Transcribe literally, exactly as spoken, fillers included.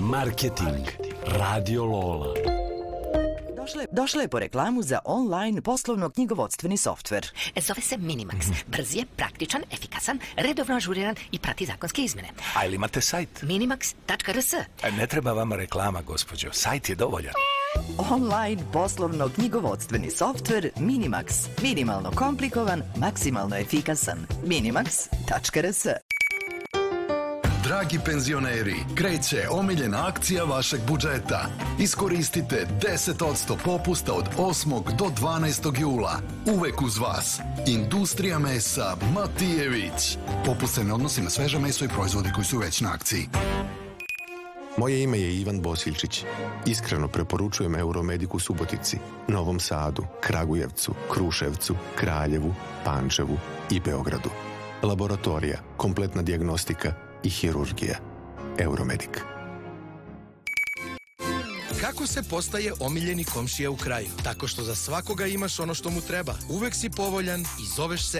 Marketing. Radio Lola. Došle, došle je po reklamu za online poslovno-knjigovodstveni softver. Zove se Minimax. Brz je, praktičan, efikasan, redovno ažuriran i prati zakonske izmene. A ili imate sajt? minimax tačka r s. Ne treba vama reklama, gospođo. Sajt je dovoljan. Online poslovno-knjigovodstveni softver Minimax. Minimalno komplikovan, maksimalno efikasan. minimax tačka r s. Dragi penzioneri, kreće omiljena akcija vašeg budžeta. Iskoristite deset posto popusta od osmog do dvanaestog jula. Uvek uz vas. Industrija mesa Matijević. Popust se ne odnosi na sveže meso i proizvode koji su već na akciji. Moje ime je Ivan Bosiljčić. Iskreno preporučujem Euromedic u Subotici, Novom Sadu, Kragujevcu, Kruševcu, Kraljevu, Pančevu i Beogradu. Laboratorija, kompletna dijagnostika i hirurgija. Euromedic. Kako se postaje omiljeni komšija u kraju? Tako što za svakoga imaš ono što mu treba. Uvek si povoljan i zoveš se